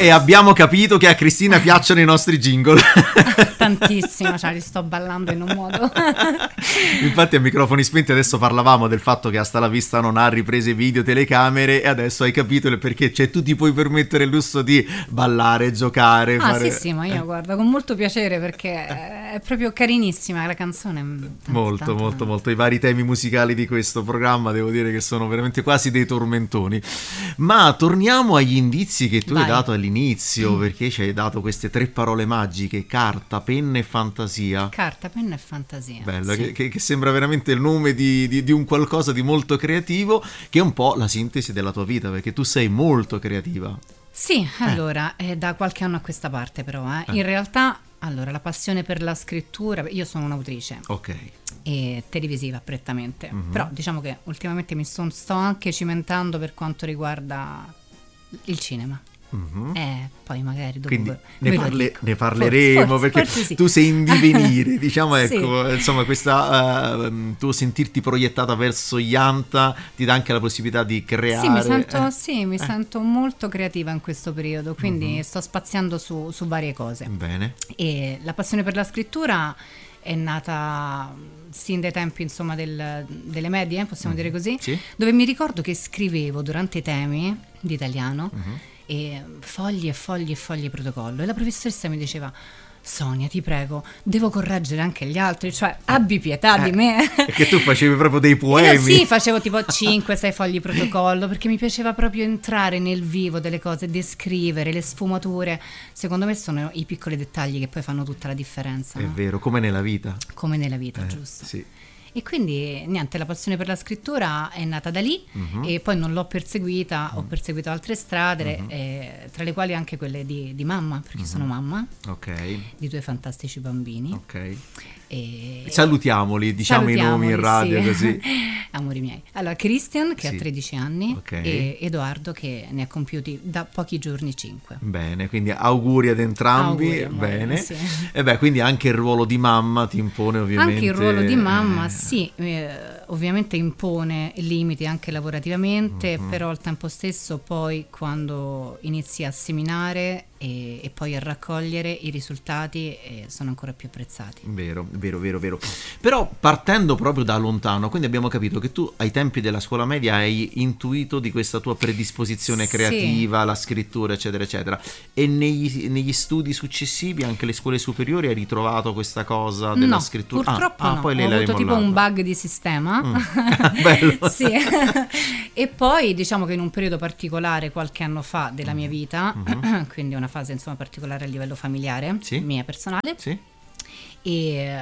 E abbiamo capito che a Cristina piacciono i nostri jingle. Tantissimo, cioè li sto ballando in un modo. Infatti a microfoni spenti adesso parlavamo del fatto che Hasta la Vista non ha riprese video, telecamere, e adesso hai capito il perché, cioè tu ti puoi permettere il lusso di ballare, giocare, fare... Sì, ma io guardo con molto piacere perché è proprio carinissima la canzone. Molto. I vari temi musicali di questo programma devo dire che sono veramente quasi dei tormentoni. Ma torniamo agli indizi che tu hai dato all'inizio, perché ci hai dato queste 3 parole magiche: carta, penna e fantasia. Carta, penna e fantasia. Bello, sì. che sembra veramente il nome di un qualcosa di molto creativo, che è un po' la sintesi della tua vita, perché tu sei molto creativa. Sì, allora, è da qualche anno a questa parte però, in realtà, allora, la passione per la scrittura, io sono un'autrice. Ok. E televisiva prettamente, però diciamo che ultimamente mi sto anche cimentando per quanto riguarda il cinema. Poi magari dopo quindi ne parleremo, forse, perché forse sì. Tu sei in divenire, diciamo, Sì. ecco, insomma, questa tuo sentirti proiettata verso Ianta ti dà anche la possibilità di creare. Mi sento molto creativa in questo periodo, quindi sto spaziando su varie cose. Bene. E la passione per la scrittura è nata sin dai tempi, insomma, delle medie, possiamo dire così, Sì. dove mi ricordo che scrivevo durante i temi di italiano e fogli e fogli e fogli di protocollo, e la professoressa mi diceva: Sonia, ti prego, devo correggere anche gli altri, cioè abbi pietà di me. Perché tu facevi proprio dei poemi. Sì, facevo tipo 5-6 fogli protocollo, perché mi piaceva proprio entrare nel vivo delle cose, descrivere le sfumature. Secondo me sono i piccoli dettagli che poi fanno tutta la differenza. È no? vero, come nella vita. Come nella vita, giusto? Sì. E quindi niente, la passione per la scrittura è nata da lì, e poi non l'ho perseguita, ho perseguito altre strade, tra le quali anche quelle di mamma, perché sono mamma di 2 fantastici bambini. Ok. E Salutiamoli, diciamo i nomi in radio, sì. così. Amori miei. Allora, Christian che Sì. ha 13 anni e Edoardo che ne ha compiuti da pochi giorni 5. Bene, quindi auguri ad entrambi. Auguri, amore, bene. sì. E beh, quindi anche il ruolo di mamma ti impone ovviamente. Anche il ruolo di mamma, sì, ovviamente impone limiti anche lavorativamente, però al tempo stesso poi quando inizi a seminare e poi a raccogliere i risultati sono ancora più apprezzati. Vero. Però partendo proprio da lontano, quindi abbiamo capito che tu ai tempi della scuola media hai intuito di questa tua predisposizione creativa, la scrittura, eccetera, eccetera. E negli studi successivi, anche le scuole superiori, hai ritrovato questa cosa della scrittura? Purtroppo no, poi ho lei l'hai avuto tipo mollata. un bug di sistema. Bello. Sì. E poi diciamo che in un periodo particolare, qualche anno fa della mia vita, quindi una fase insomma particolare a livello familiare, Sì. mia personale, Sì. e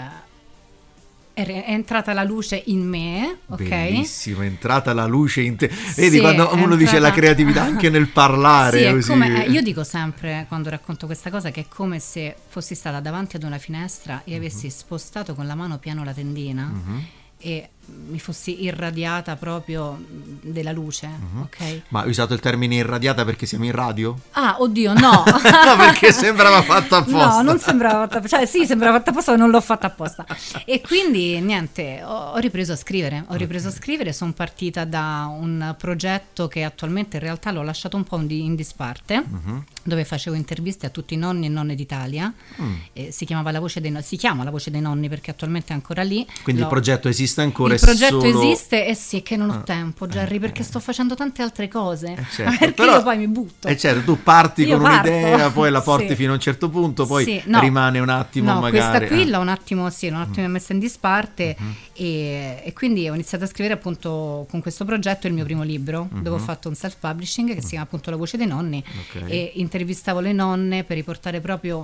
è entrata la luce in me, ok? Bellissimo, è entrata la luce in te. Vedi, Sì, quando uno dice la creatività anche nel parlare. Sì, è così. come, io dico sempre quando racconto questa cosa che è come se fossi stata davanti ad una finestra e avessi spostato con la mano piano la tendina e mi fossi irradiata proprio della luce, ok? Ma hai usato il termine irradiata perché siamo in radio? Ah, oddio, no! No, perché sembrava fatto apposta. No, non sembrava fatta apposta, cioè sì, sembrava fatta apposta, ma non l'ho fatta apposta. E quindi niente, ho ripreso a scrivere, sono partita da un progetto che attualmente in realtà l'ho lasciato un po' in disparte, dove facevo interviste a tutti i nonni e nonne d'Italia, si chiama La Voce dei Nonni perché attualmente è ancora lì. Quindi il progetto esiste ancora? Il progetto solo... esiste, sì, che non ho tempo, Gerry, perché sto facendo tante altre cose, certo. perché Però, io poi mi butto. Certo, tu parti Io con un'idea, poi la porti sì. fino a un certo punto, poi Sì, no. rimane un attimo No, magari... questa qui l'ho un attimo messa in disparte e quindi ho iniziato a scrivere appunto con questo progetto il mio primo libro, dove ho fatto un self-publishing che si chiama appunto La Voce dei Nonni, e intervistavo le nonne per riportare proprio...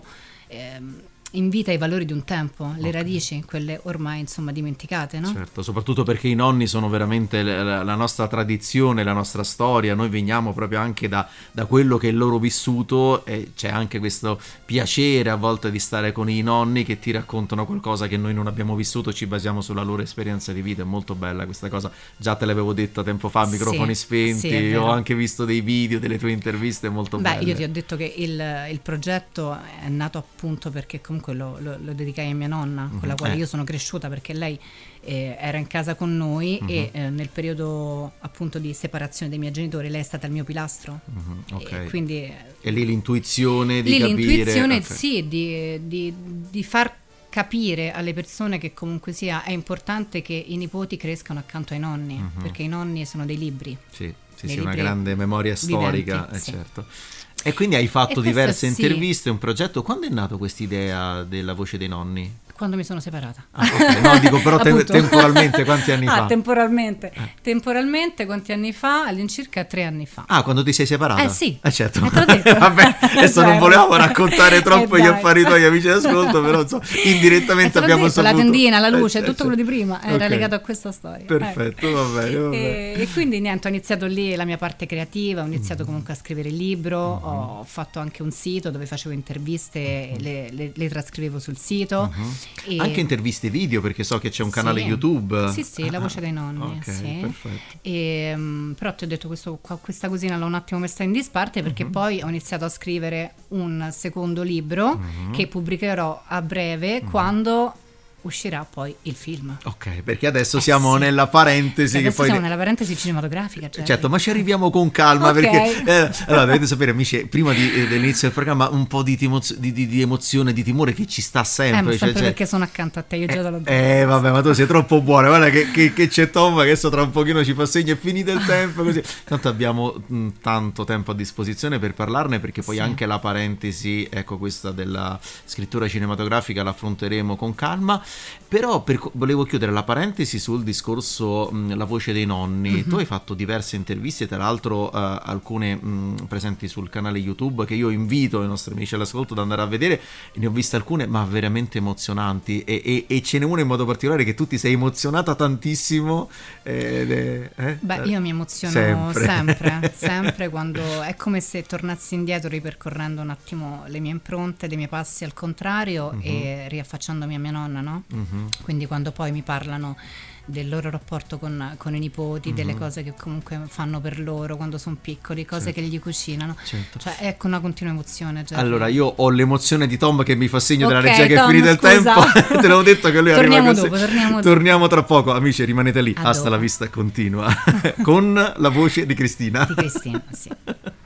in vita i valori di un tempo, le radici, quelle ormai insomma dimenticate, no? Certo, soprattutto perché i nonni sono veramente la nostra tradizione, la nostra storia, noi veniamo proprio anche da quello che è il loro vissuto, e c'è anche questo piacere a volte di stare con i nonni che ti raccontano qualcosa che noi non abbiamo vissuto, ci basiamo sulla loro esperienza di vita. È molto bella questa cosa, già te l'avevo detto tempo fa, microfoni spenti, ho anche visto dei video delle tue interviste molto belle. Io ti ho detto che il progetto è nato appunto perché comunque comunque lo dedicai a mia nonna, con la quale io sono cresciuta, perché lei era in casa con noi e nel periodo appunto di separazione dei miei genitori lei è stata il mio pilastro. Okay. E quindi e lì l'intuizione di capire, l'intuizione, okay. sì, di far capire alle persone che comunque sia è importante che i nipoti crescano accanto ai nonni, perché i nonni sono dei libri. Sì, dei una libri grande memoria storica, viventi, sì. Certo. E quindi hai fatto E diverse questo sì. interviste, un progetto. Quando è nato quest'idea della voce dei nonni? Quando mi sono separata. Okay. No, dico però temporalmente quanti anni fa? Temporalmente quanti anni fa? All'incirca 3 anni fa. Quando ti sei separata? Sì. Certo. Te l'ho detto. Vabbè, adesso non volevamo raccontare troppo gli dai. affari tuoi, amici d'ascolto, però indirettamente abbiamo saputo. La tendina, la luce, tutto quello di prima era Okay. legato a questa storia. Perfetto, va bene. E quindi niente, ho iniziato lì la mia parte creativa, ho iniziato comunque a scrivere il libro, ho fatto anche un sito dove facevo interviste e le trascrivevo sul sito. E Anche interviste video, perché so che c'è un canale sì. YouTube. Sì, La voce dei nonni. Ok, sì. perfetto. Però ti ho detto questa cosina l'ho un attimo messa in disparte, perché poi ho iniziato a scrivere un secondo libro che pubblicherò a breve quando uscirà poi il film. Ok, perché adesso siamo sì. nella parentesi. Adesso che poi siamo nella parentesi cinematografica. Certo, ma ci arriviamo con calma, Ok. perché allora dovete sapere, amici, prima dell'inizio del programma un po' di emozione, di timore che ci sta sempre. Ma sempre perché sono accanto a te, io già te l'ho detto. Vabbè, ma tu sei troppo buona, guarda che c'è Tom, che adesso tra un pochino ci fa segno, è finito il tempo, così. Tanto abbiamo tanto tempo a disposizione per parlarne, perché poi anche la parentesi, ecco, questa della scrittura cinematografica l'affronteremo con calma. Però volevo chiudere la parentesi sul discorso La voce dei nonni. Tu hai fatto diverse interviste, tra l'altro alcune presenti sul canale YouTube, che io invito i nostri amici all'ascolto ad andare a vedere. Ne ho viste alcune, ma veramente emozionanti, e ce n'è una in modo particolare che tu ti sei emozionata tantissimo. Io mi emoziono sempre quando è come se tornassi indietro, ripercorrendo un attimo le mie impronte, dei miei passi al contrario e riaffacciandomi a mia nonna, no? Quindi quando poi mi parlano del loro rapporto con i nipoti, delle cose che comunque fanno per loro quando sono piccoli, cose che gli cucinano, cioè ecco, una continua emozione. Allora io ho l'emozione di Tom che mi fa segno della regia che Tom, è finito il tempo. Te l'avevo detto che lui torniamo arriva dopo, torniamo tra poco, amici, rimanete lì. A Hasta dopo. la vista continua con la voce di Cristina. Di Cristina, sì.